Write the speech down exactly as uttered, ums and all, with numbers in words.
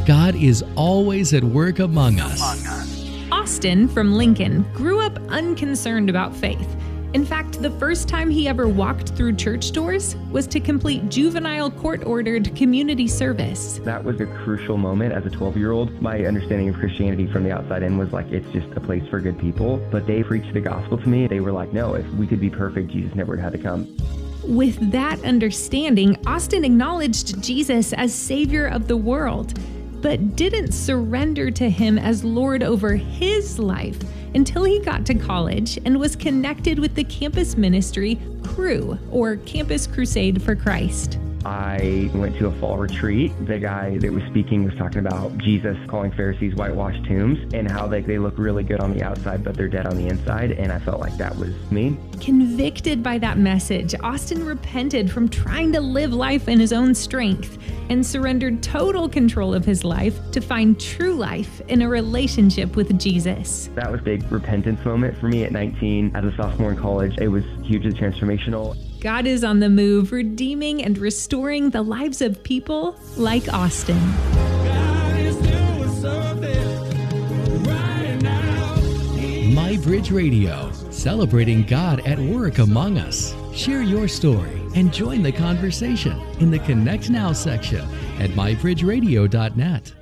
God is always at work among us. Austin from Lincoln grew up unconcerned about faith. In fact, the first time he ever walked through church doors was to complete juvenile court-ordered community service. That was a crucial moment as a twelve-year-old. My understanding of Christianity from the outside in was like, it's just a place for good people. But they preached the gospel to me. They were like, no, if we could be perfect, Jesus never had to come. With that understanding, Austin acknowledged Jesus as Savior of the world, but didn't surrender to him as Lord over his life until he got to college and was connected with the campus ministry Cru, or Campus Crusade for Christ. I went to a fall retreat. The guy that was speaking was talking about Jesus calling Pharisees whitewashed tombs and how like, they look really good on the outside, but they're dead on the inside. And I felt like that was me. Convicted by that message, Austin repented from trying to live life in his own strength and surrendered total control of his life to find true life in a relationship with Jesus. That was a big repentance moment for me at nineteen. As a sophomore in college, it was hugely transformational. God is on the move, redeeming and restoring the lives of people like Austin. God is doing something right now. MyBridge Radio, celebrating God at work among us. Share your story and join the conversation in the Connect Now section at my bridge radio dot net.